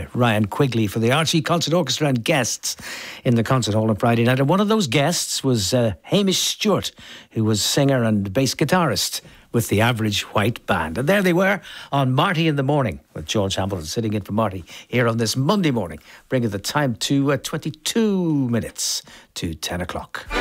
by Ryan Quigley for the Archie Concert Orchestra and guests in the concert hall on Friday night. And one of those guests was Hamish Stewart, who was singer and bass guitarist with the Average White Band. And there they were on Marty in the Morning with George Hamilton sitting in for Marty here on this Monday morning, bringing the time to 22 minutes to 10 o'clock.